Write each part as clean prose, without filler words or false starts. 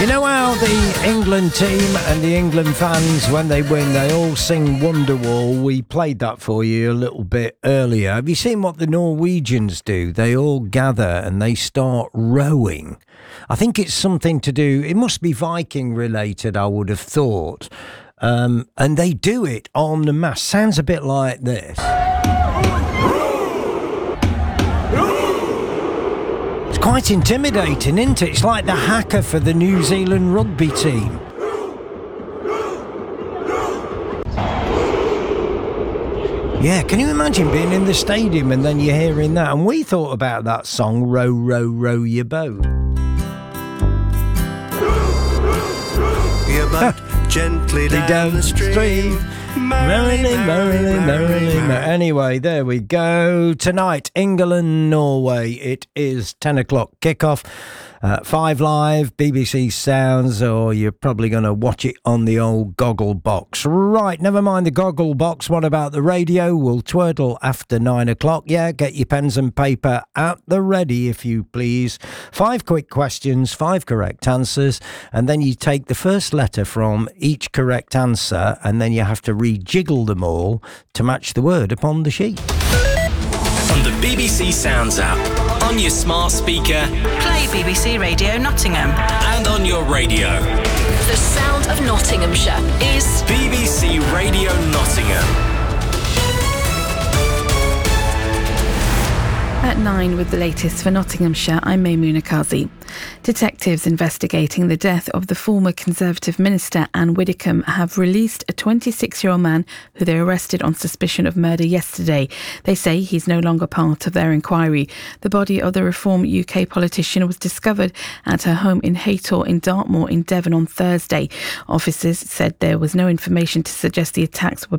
You know how the England team and the England fans, when they win, they all sing Wonderwall. We played that for you a little bit earlier. Have you seen what the Norwegians do? They all gather and they start rowing. I think it's something to do, it must be Viking related, I would have thought. And they do it on the mast. Sounds a bit like this. Quite intimidating, isn't it? It's like the haka for the New Zealand rugby team. Yeah, can you imagine being in the stadium and then you're hearing that? And we thought about that song, Row, Row, Row Your Boat. Your boat gently down the stream. Merrily. Anyway, there we go. Tonight, England, Norway. It is 10 o'clock kickoff. 5 Live, BBC Sounds, or you're probably going to watch it on the old goggle box. Right, never mind the goggle box. What about the radio? We'll twertle after 9 o'clock. Yeah, get your pens and paper at the ready, if you please. 5 quick questions, 5 correct answers, and then you take the first letter from each correct answer, and then you have to rejiggle them all to match the word upon the sheet. On the BBC Sounds app, on your smart speaker, play BBC Radio Nottingham, and on your radio. The sound of Nottinghamshire is BBC Radio Nottingham. At 9 with the latest for Nottinghamshire, I'm Maimouna Kazi. Detectives investigating the death of the former Conservative Minister Anne Widdecombe have released a 26-year-old man who they arrested on suspicion of murder yesterday. They say he's no longer part of their inquiry. The body of the Reform UK politician was discovered at her home in Haytor in Dartmoor in Devon on Thursday. Officers said there was no information to suggest the attack was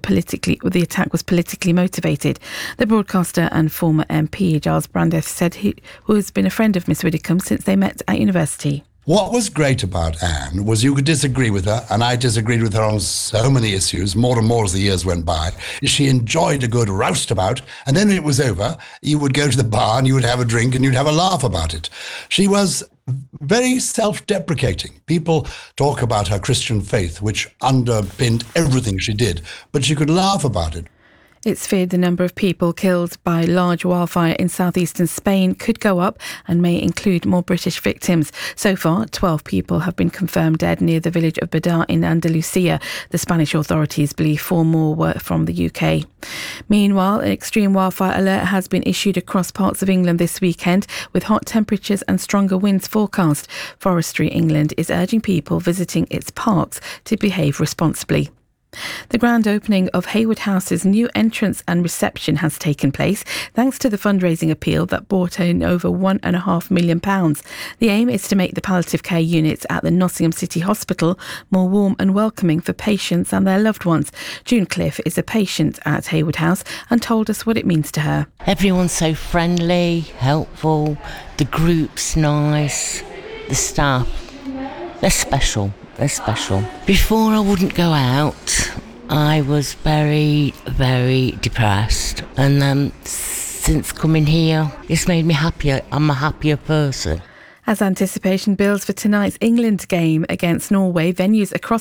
politically motivated. The broadcaster and former MP Giles Brandreth said he has been a friend of Miss Widdecombe since they met at university. What was great about Anne was you could disagree with her, and I disagreed with her on so many issues, more and more as the years went by. She enjoyed a good roustabout, and then when it was over, you would go to the bar and you would have a drink and you'd have a laugh about it. She was very self-deprecating. People talk about her Christian faith, which underpinned everything she did, but she could laugh about it. It's feared the number of people killed by large wildfire in southeastern Spain could go up and may include more British victims. So far, 12 people have been confirmed dead near the village of Badar in Andalusia. The Spanish authorities believe 4 more were from the UK. Meanwhile, an extreme wildfire alert has been issued across parts of England this weekend, with hot temperatures and stronger winds forecast. Forestry England is urging people visiting its parks to behave responsibly. The grand opening of Haywood House's new entrance and reception has taken place thanks to the fundraising appeal that brought in over £1.5 million. The aim is to make the palliative care units at the Nottingham City Hospital more warm and welcoming for patients and their loved ones. June Cliff is a patient at Haywood House and told us what it means to her. Everyone's so friendly, helpful, the group's nice, the staff, they're special. They're special. Before I wouldn't go out, I was very, very depressed. And since coming here, it's made me happier. I'm a happier person. As anticipation builds for tonight's England game against Norway, venues across